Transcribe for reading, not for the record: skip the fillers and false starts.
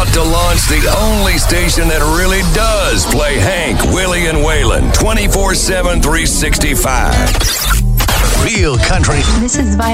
about to launch the only station that really does play Hank, Willie, and Waylon 24/7, 365. Real country. This is